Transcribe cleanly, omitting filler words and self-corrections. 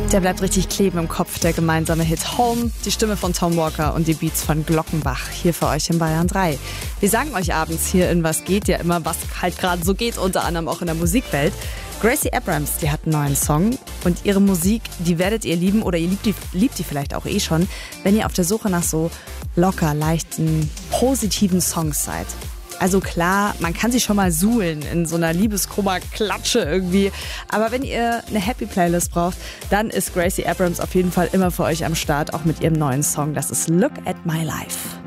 Der bleibt richtig kleben im Kopf, der gemeinsame Hit Home, die Stimme von Tom Walker und die Beats von Glockenbach, hier für euch in Bayern 3. Wir sagen euch abends hier in Was geht ja immer, was halt gerade so geht, unter anderem auch in der Musikwelt. Gracie Abrams, die hat einen neuen Song und ihre Musik, die werdet ihr lieben oder ihr liebt die vielleicht auch eh schon, wenn ihr auf der Suche nach so locker, leichten, positiven Songs seid. Also klar, man kann sich schon mal suhlen in so einer Liebeskummer-Klatsche irgendwie. Aber wenn ihr eine Happy-Playlist braucht, dann ist Gracie Abrams auf jeden Fall immer für euch am Start, auch mit ihrem neuen Song. Das ist Look at My Life.